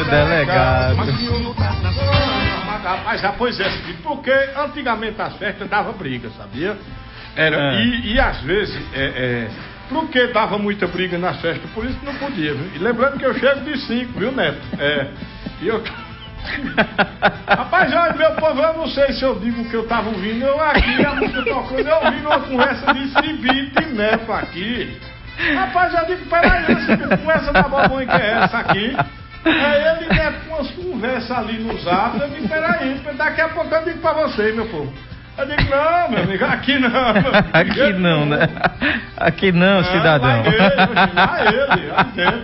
o delegado. Rapaz, já pois é, porque antigamente as festas davam briga, sabia? E às vezes, porque dava muita briga nas festas, por isso não podia, viu? E lembrando que eu chego de 5, viu, Neto? E eu... Rapaz, olha, meu povo, eu não sei se eu digo que eu tava ouvindo, eu aqui, a música tocando, eu ouvindo uma conversa de Cibite e Neto aqui. Rapaz, eu digo, peraí, essa conversa da babonha que é essa aqui? Ele Neto com umas conversas ali no zap, eu digo, peraí, daqui a pouco eu digo pra vocês, meu povo. Eu digo, não, meu amigo, aqui não. Aqui não, né? Aqui não, cidadão. Lá ele,